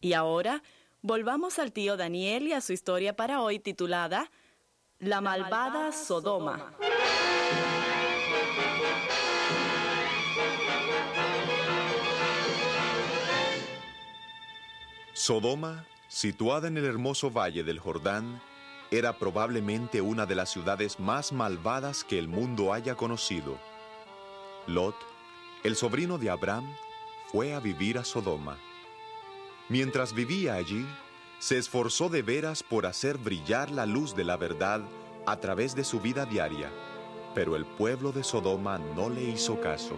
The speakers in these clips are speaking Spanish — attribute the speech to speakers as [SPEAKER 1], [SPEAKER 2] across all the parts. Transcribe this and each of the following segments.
[SPEAKER 1] Y ahora, volvamos al tío Daniel y a su historia para hoy titulada La malvada Sodoma.
[SPEAKER 2] Sodoma, situada en el hermoso valle del Jordán, era probablemente una de las ciudades más malvadas que el mundo haya conocido. Lot, el sobrino de Abraham, fue a vivir a Sodoma. Mientras vivía allí, se esforzó de veras por hacer brillar la luz de la verdad a través de su vida diaria, pero el pueblo de Sodoma no le hizo caso.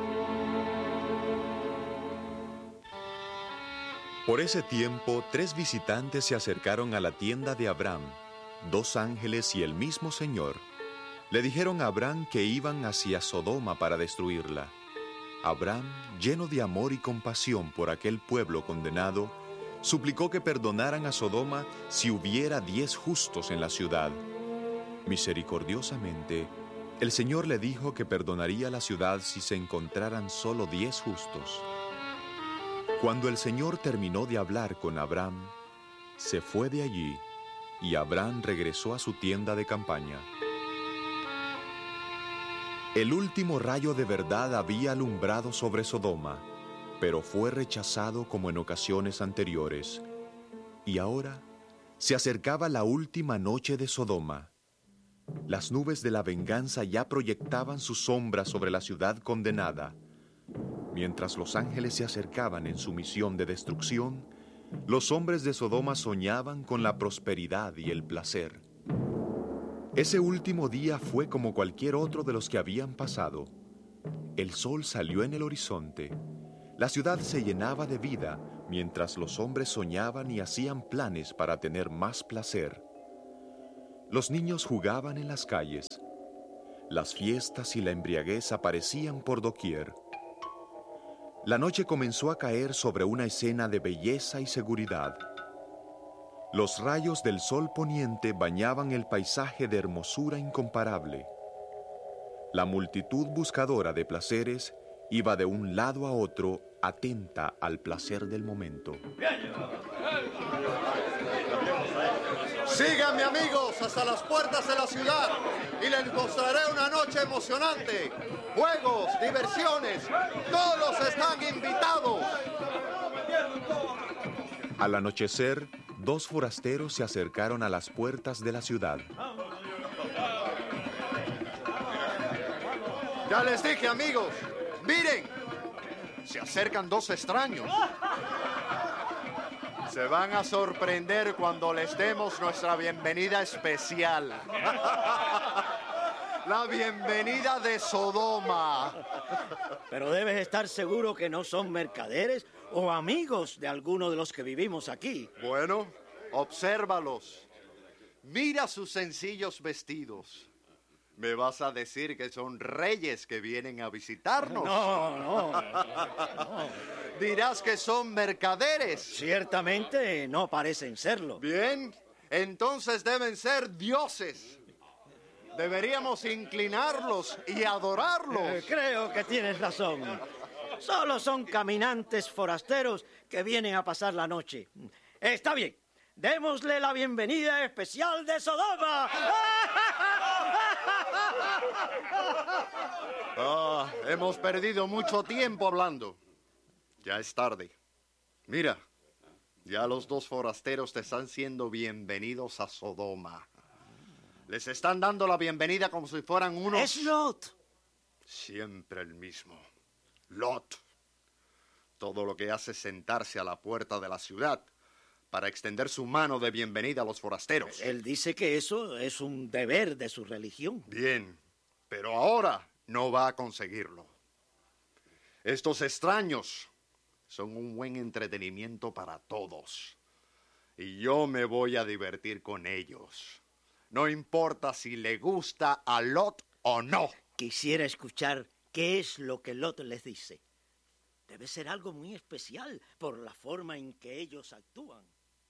[SPEAKER 2] Por ese tiempo, 3 visitantes se acercaron a la tienda de Abraham, 2 ángeles y el mismo Señor. Le dijeron a Abraham que iban hacia Sodoma para destruirla. Abraham, lleno de amor y compasión por aquel pueblo condenado, suplicó que perdonaran a Sodoma si hubiera 10 justos en la ciudad. Misericordiosamente, el Señor le dijo que perdonaría la ciudad si se encontraran solo 10 justos. Cuando el Señor terminó de hablar con Abraham, se fue de allí y Abraham regresó a su tienda de campaña. El último rayo de verdad había alumbrado sobre Sodoma, pero fue rechazado como en ocasiones anteriores. Y ahora se acercaba la última noche de Sodoma. Las nubes de la venganza ya proyectaban su sombra sobre la ciudad condenada. Mientras los ángeles se acercaban en su misión de destrucción, los hombres de Sodoma soñaban con la prosperidad y el placer. Ese último día fue como cualquier otro de los que habían pasado. El sol salió en el horizonte. La ciudad se llenaba de vida, mientras los hombres soñaban y hacían planes para tener más placer. Los niños jugaban en las calles. Las fiestas y la embriaguez aparecían por doquier. La noche comenzó a caer sobre una escena de belleza y seguridad. Los rayos del sol poniente bañaban el paisaje de hermosura incomparable. La multitud buscadora de placeres iba de un lado a otro, atenta al placer del momento.
[SPEAKER 3] Síganme, amigos, hasta las puertas de la ciudad y les mostraré una noche emocionante. Juegos, diversiones, todos están invitados.
[SPEAKER 2] Al anochecer, 2 forasteros se acercaron a las puertas de la ciudad.
[SPEAKER 3] Ya les dije, amigos, miren, se acercan 2 extraños. Se van a sorprender cuando les demos nuestra bienvenida especial. La bienvenida de Sodoma.
[SPEAKER 4] Pero debes estar seguro que no son mercaderes o amigos de alguno de los que vivimos aquí.
[SPEAKER 3] Bueno, obsérvalos. Mira sus sencillos vestidos. ¿Me vas a decir que son reyes que vienen a visitarnos?
[SPEAKER 4] No.
[SPEAKER 3] Dirás que son mercaderes.
[SPEAKER 4] Ciertamente no parecen serlo.
[SPEAKER 3] Bien, entonces deben ser dioses. Deberíamos inclinarlos y adorarlos.
[SPEAKER 4] Creo que tienes razón. Solo son caminantes forasteros que vienen a pasar la noche. Está bien, démosle la bienvenida especial de Sodoma.
[SPEAKER 3] Hemos perdido mucho tiempo hablando. Ya es tarde. Mira, ya los 2 forasteros te están siendo bienvenidos a Sodoma. Les están dando la bienvenida como si fueran unos...
[SPEAKER 4] Es Lot.
[SPEAKER 3] Siempre el mismo. Lot. Todo lo que hace es sentarse a la puerta de la ciudad para extender su mano de bienvenida a los forasteros.
[SPEAKER 4] Él dice que eso es un deber de su religión.
[SPEAKER 3] Bien, pero ahora no va a conseguirlo. Estos extraños son un buen entretenimiento para todos. Y yo me voy a divertir con ellos. No importa si le gusta a Lot o no.
[SPEAKER 4] Quisiera escuchar qué es lo que Lot les dice. Debe ser algo muy especial por la forma en que ellos actúan.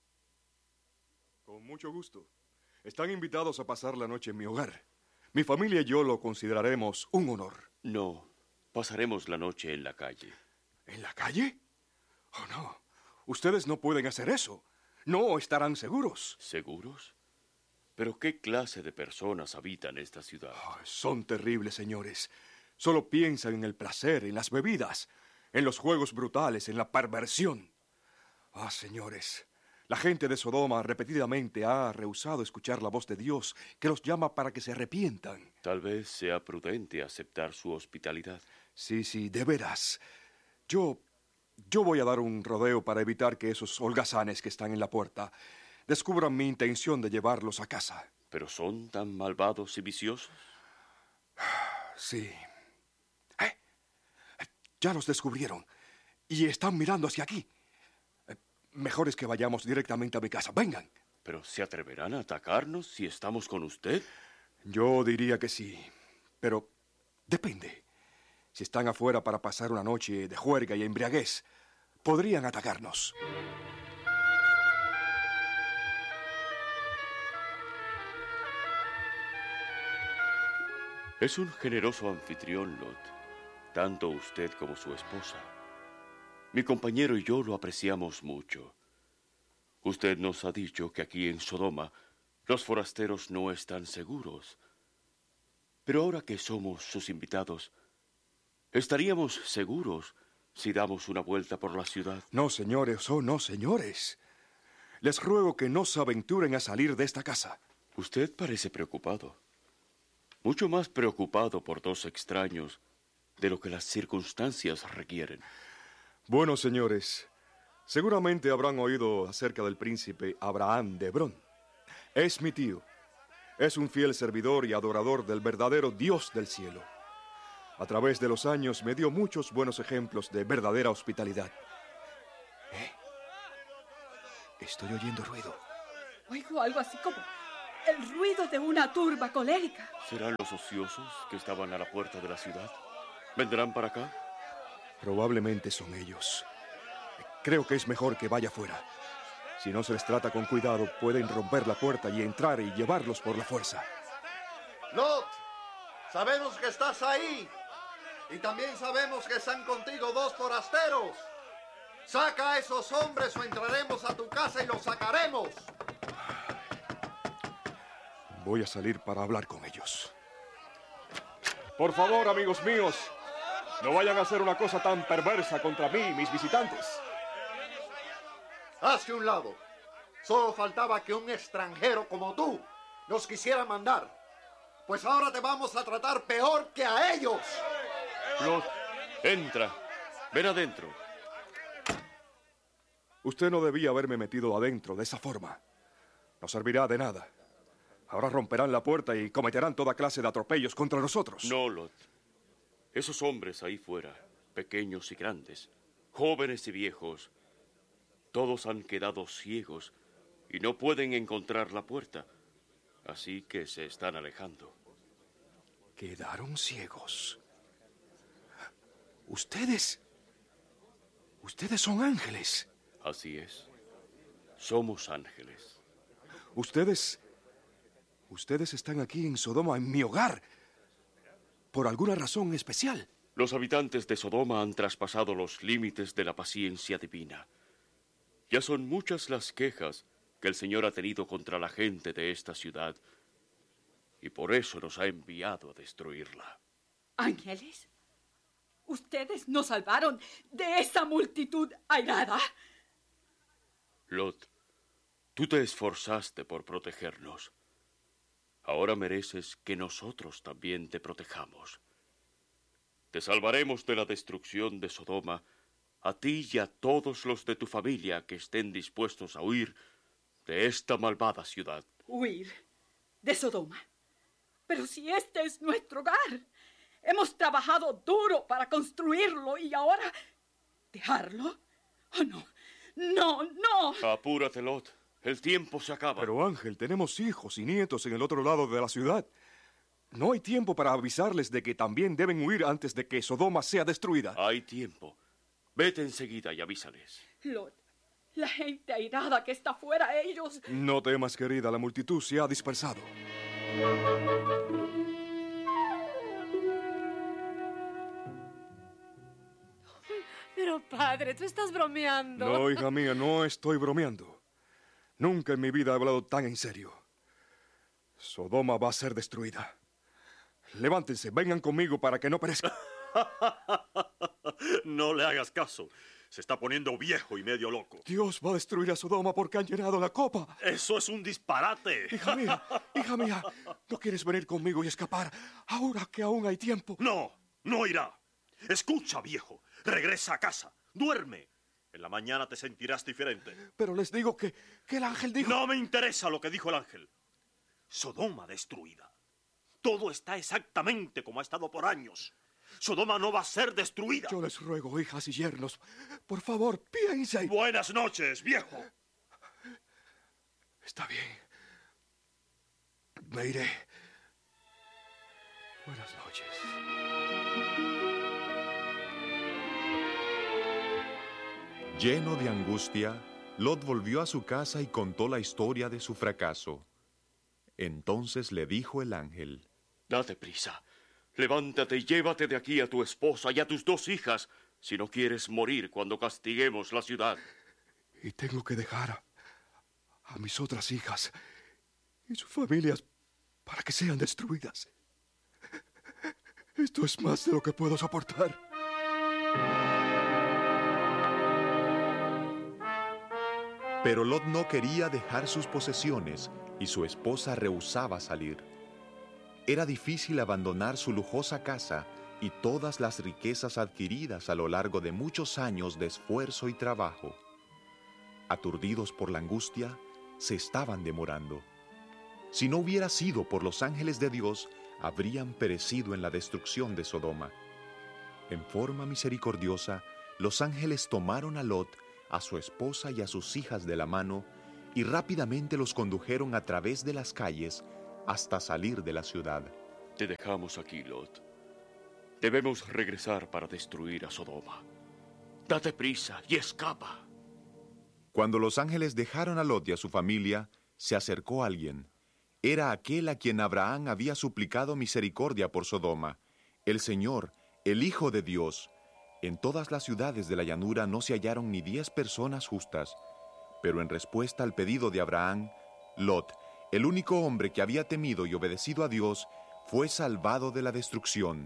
[SPEAKER 5] Con mucho gusto. Están invitados a pasar la noche en mi hogar. Mi familia y yo lo consideraremos un honor.
[SPEAKER 6] No, pasaremos la noche en la calle.
[SPEAKER 5] ¿En la calle? Oh, no. Ustedes no pueden hacer eso. No estarán seguros.
[SPEAKER 6] ¿Seguros? ¿Pero qué clase de personas habitan esta ciudad?
[SPEAKER 5] Son terribles, señores. Solo piensan en el placer, en las bebidas, en los juegos brutales, en la perversión. Señores, la gente de Sodoma repetidamente ha rehusado escuchar la voz de Dios que los llama para que se arrepientan.
[SPEAKER 6] Tal vez sea prudente aceptar su hospitalidad.
[SPEAKER 5] Sí, de veras. Yo voy a dar un rodeo para evitar que esos holgazanes que están en la puerta descubran mi intención de llevarlos a casa.
[SPEAKER 6] ¿Pero son tan malvados y viciosos?
[SPEAKER 5] Sí. Ya los descubrieron y están mirando hacia aquí. Mejor es que vayamos directamente a mi casa. Vengan.
[SPEAKER 6] ¿Pero se atreverán a atacarnos si estamos con usted?
[SPEAKER 5] Yo diría que sí, pero depende. Si están afuera para pasar una noche de juerga y embriaguez, podrían atacarnos.
[SPEAKER 6] Es un generoso anfitrión, Lot, tanto usted como su esposa. Mi compañero y yo lo apreciamos mucho. Usted nos ha dicho que aquí en Sodoma los forasteros no están seguros. Pero ahora que somos sus invitados, ¿estaríamos seguros si damos una vuelta por la ciudad?
[SPEAKER 5] No, señores, no, señores. Les ruego que no se aventuren a salir de esta casa.
[SPEAKER 6] Usted parece preocupado. Mucho más preocupado por dos extraños de lo que las circunstancias requieren.
[SPEAKER 5] Bueno, señores, seguramente habrán oído acerca del príncipe Abraham de Hebrón. Es mi tío. Es un fiel servidor y adorador del verdadero Dios del cielo. A través de los años me dio muchos buenos ejemplos de verdadera hospitalidad. Estoy oyendo ruido.
[SPEAKER 7] Oigo algo así como el ruido de una turba colérica.
[SPEAKER 6] ¿Serán los ociosos que estaban a la puerta de la ciudad? ¿Vendrán para acá?
[SPEAKER 5] Probablemente son ellos. Creo que es mejor que vaya fuera. Si no se les trata con cuidado, pueden romper la puerta y entrar y llevarlos por la fuerza.
[SPEAKER 3] Lot, sabemos que estás ahí. Y también sabemos que están contigo dos forasteros. Saca a esos hombres o entraremos a tu casa y los sacaremos.
[SPEAKER 5] Voy a salir para hablar con ellos. Por favor, amigos míos, no vayan a hacer una cosa tan perversa contra mí y mis visitantes.
[SPEAKER 3] Hazte un lado. Solo faltaba que un extranjero como tú nos quisiera mandar. Pues ahora te vamos a tratar peor que a ellos.
[SPEAKER 6] Lot, entra. Ven adentro.
[SPEAKER 5] Usted no debía haberme metido adentro de esa forma. No servirá de nada. Ahora romperán la puerta y cometerán toda clase de atropellos contra nosotros.
[SPEAKER 6] No, Lot. Esos hombres ahí fuera, pequeños y grandes, jóvenes y viejos, todos han quedado ciegos y no pueden encontrar la puerta. Así que se están alejando.
[SPEAKER 5] Quedaron ciegos. Ustedes son ángeles.
[SPEAKER 6] Así es. Somos ángeles.
[SPEAKER 5] Ustedes están aquí en Sodoma, en mi hogar, por alguna razón especial.
[SPEAKER 6] Los habitantes de Sodoma han traspasado los límites de la paciencia divina. Ya son muchas las quejas que el Señor ha tenido contra la gente de esta ciudad, y por eso nos ha enviado a destruirla.
[SPEAKER 7] ¿Ángeles? ¿Ustedes nos salvaron de esa multitud airada?
[SPEAKER 6] Lot, tú te esforzaste por protegernos. Ahora mereces que nosotros también te protejamos. Te salvaremos de la destrucción de Sodoma, a ti y a todos los de tu familia que estén dispuestos a huir de esta malvada ciudad.
[SPEAKER 7] ¿Huir de Sodoma? Pero si este es nuestro hogar. Hemos trabajado duro para construirlo y ahora ¿dejarlo? Oh, no. No.
[SPEAKER 6] Apúrate, Lot. El tiempo se acaba.
[SPEAKER 5] Pero Ángel, tenemos hijos y nietos en el otro lado de la ciudad. No hay tiempo para avisarles de que también deben huir antes de que Sodoma sea destruida.
[SPEAKER 6] Hay tiempo. Vete enseguida y avísales.
[SPEAKER 7] Lot, la gente airada que está afuera, ellos...
[SPEAKER 5] No temas, querida, la multitud se ha dispersado.
[SPEAKER 8] padre, tú estás bromeando.
[SPEAKER 5] No, hija mía, no estoy bromeando. Nunca en mi vida he hablado tan en serio. Sodoma va a ser destruida. Levántense, vengan conmigo para que no perezca.
[SPEAKER 9] No le hagas caso. Se está poniendo viejo y medio loco.
[SPEAKER 5] Dios va a destruir a Sodoma porque han llenado la copa.
[SPEAKER 9] Eso es un disparate.
[SPEAKER 5] Hija mía, ¿no quieres venir conmigo y escapar ahora que aún hay tiempo?
[SPEAKER 9] No, no irá. Escucha, viejo. Regresa a casa. Duerme. En la mañana te sentirás diferente.
[SPEAKER 5] Pero les digo que el ángel dijo...
[SPEAKER 9] No me interesa lo que dijo el ángel. Sodoma destruida. Todo está exactamente como ha estado por años. Sodoma no va a ser destruida.
[SPEAKER 5] Yo les ruego, hijas y yernos, por favor, piensen.
[SPEAKER 9] Buenas noches, viejo.
[SPEAKER 5] Está bien. Me iré. Buenas noches.
[SPEAKER 2] Lleno de angustia, Lot volvió a su casa y contó la historia de su fracaso. Entonces le dijo el ángel:
[SPEAKER 6] Date prisa. Levántate y llévate de aquí a tu esposa y a tus 2 hijas, si no quieres morir cuando castiguemos la ciudad.
[SPEAKER 5] Y tengo que dejar a mis otras hijas y sus familias para que sean destruidas. Esto es más de lo que puedo soportar.
[SPEAKER 2] Pero Lot no quería dejar sus posesiones y su esposa rehusaba salir. Era difícil abandonar su lujosa casa y todas las riquezas adquiridas a lo largo de muchos años de esfuerzo y trabajo. Aturdidos por la angustia, se estaban demorando. Si no hubiera sido por los ángeles de Dios, habrían perecido en la destrucción de Sodoma. En forma misericordiosa, los ángeles tomaron a Lot, a su esposa y a sus hijas de la mano, y rápidamente los condujeron a través de las calles hasta salir de la ciudad.
[SPEAKER 6] Te dejamos aquí, Lot. Debemos regresar para destruir a Sodoma. Date prisa y escapa.
[SPEAKER 2] Cuando los ángeles dejaron a Lot y a su familia, se acercó alguien. Era aquel a quien Abraham había suplicado misericordia por Sodoma, el Señor, el Hijo de Dios. En todas las ciudades de la llanura no se hallaron ni 10 personas justas, pero en respuesta al pedido de Abraham, Lot, el único hombre que había temido y obedecido a Dios, fue salvado de la destrucción.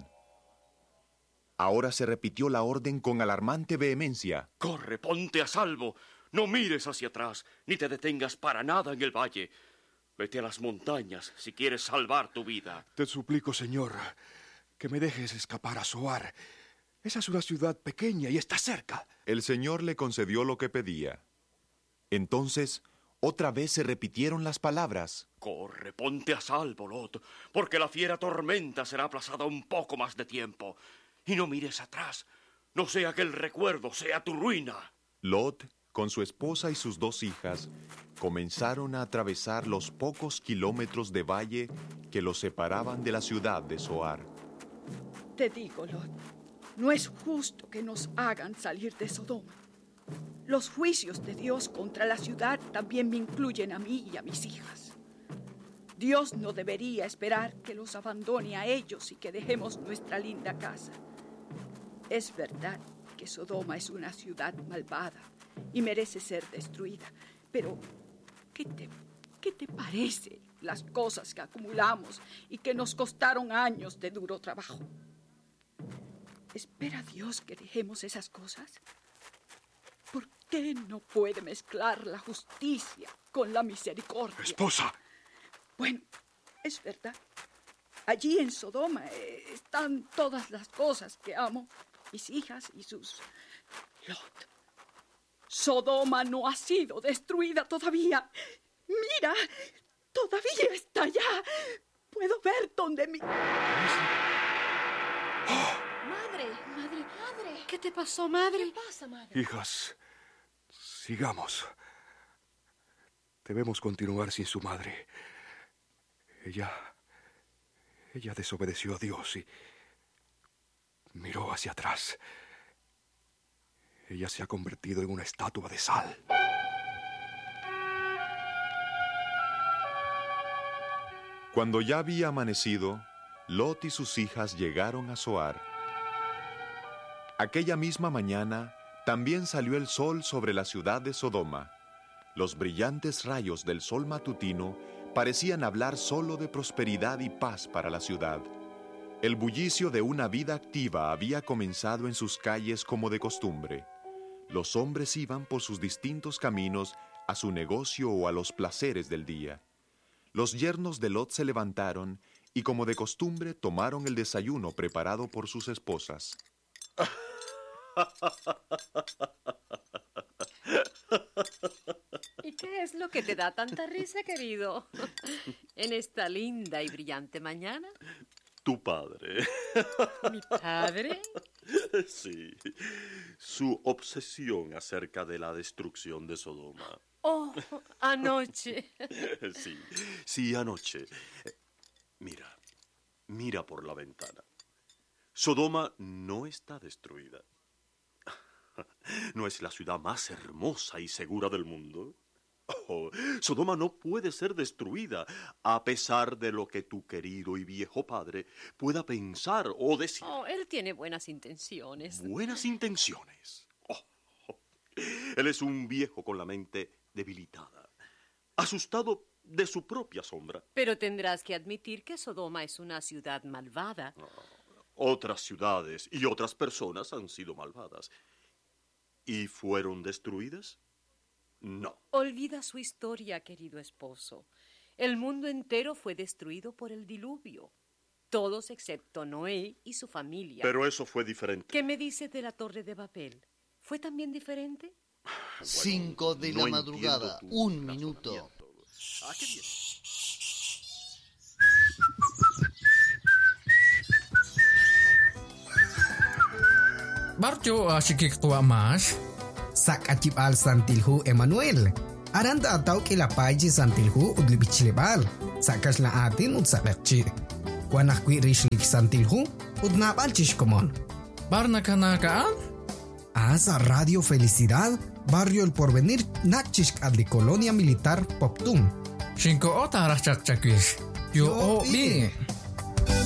[SPEAKER 2] Ahora se repitió la orden con alarmante vehemencia.
[SPEAKER 6] Corre, ponte a salvo. No mires hacia atrás, ni te detengas para nada en el valle. Vete a las montañas si quieres salvar tu vida.
[SPEAKER 5] Te suplico, Señor, que me dejes escapar a Zoar. Esa es una ciudad pequeña y está cerca.
[SPEAKER 2] El Señor le concedió lo que pedía. Entonces, otra vez se repitieron las palabras.
[SPEAKER 6] Corre, ponte a salvo, Lot, porque la fiera tormenta será aplazada un poco más de tiempo. Y no mires atrás, no sea que el recuerdo sea tu ruina.
[SPEAKER 2] Lot, con su esposa y sus 2 hijas, comenzaron a atravesar los pocos kilómetros de valle que los separaban de la ciudad de Zoar.
[SPEAKER 7] Te digo, Lot, no es justo que nos hagan salir de Sodoma. Los juicios de Dios contra la ciudad también me incluyen a mí y a mis hijas. Dios no debería esperar que los abandone a ellos y que dejemos nuestra linda casa. Es verdad que Sodoma es una ciudad malvada y merece ser destruida, pero ¿qué te parece las cosas que acumulamos y que nos costaron años de duro trabajo? ¿Espera Dios que dejemos esas cosas? ¿Por qué no puede mezclar la justicia con la misericordia?
[SPEAKER 5] ¡Esposa!
[SPEAKER 7] Bueno, es verdad. Allí en Sodoma están todas las cosas que amo, mis hijas y sus... Lot. Sodoma no ha sido destruida todavía. Mira, todavía está allá. Puedo ver dónde mi...
[SPEAKER 8] Madre. ¿Qué te pasó, madre?
[SPEAKER 10] ¿Qué pasa, madre?
[SPEAKER 5] Hijas, sigamos. Debemos continuar sin su madre. Ella desobedeció a Dios y miró hacia atrás. Ella se ha convertido en una estatua de sal.
[SPEAKER 2] Cuando ya había amanecido, Lot y sus hijas llegaron a Zoar. Aquella misma mañana, También salió el sol sobre la ciudad de Sodoma. Los brillantes rayos del sol matutino parecían hablar solo de prosperidad y paz para la ciudad. El bullicio de una vida activa había comenzado en sus calles como de costumbre. Los hombres iban por sus distintos caminos a su negocio o a los placeres del día. Los yernos de Lot se levantaron y, como de costumbre, tomaron el desayuno preparado por sus esposas.
[SPEAKER 10] ¿Y qué es lo que te da tanta risa, querido? En esta linda y brillante mañana.
[SPEAKER 6] Tu padre.
[SPEAKER 10] ¿Mi padre?
[SPEAKER 6] Sí, su obsesión acerca de la destrucción de Sodoma.
[SPEAKER 10] Oh, anoche.
[SPEAKER 6] Sí, anoche. Mira por la ventana. Sodoma no está destruida. ¿No es la ciudad más hermosa y segura del mundo? Oh, Sodoma no puede ser destruida, a pesar de lo que tu querido y viejo padre pueda pensar o decir.
[SPEAKER 10] Oh, él tiene buenas intenciones.
[SPEAKER 6] ¿Buenas intenciones? Él es un viejo con la mente debilitada, asustado de su propia sombra.
[SPEAKER 10] Pero tendrás que admitir que Sodoma es una ciudad malvada.
[SPEAKER 6] Otras ciudades y otras personas han sido malvadas. ¿Y fueron destruidas? No.
[SPEAKER 10] Olvida su historia, querido esposo. El mundo entero fue destruido por el diluvio. Todos excepto Noé y su familia.
[SPEAKER 6] Pero eso fue diferente.
[SPEAKER 10] ¿Qué me dices de la Torre de Babel? ¿Fue también diferente?
[SPEAKER 11] 5 de la madrugada, 1 minuto.
[SPEAKER 6] Qué bien.
[SPEAKER 12] Barjo asyik tua mas.
[SPEAKER 13] Sak acip al santilhu Emmanuel. Aranda atau kila paji santilhu udli bichlebal. Sakas la atin ud sakakci. Wanah kui rishlik santilhu ud nabal chishkomon.
[SPEAKER 12] Barna kanakaan?
[SPEAKER 13] Asa Radio Felicidad, Barrio El Porvenir, nakchishk adli Colonia Militar Poptun.
[SPEAKER 12] 5 otarah cak-cakis. Yo o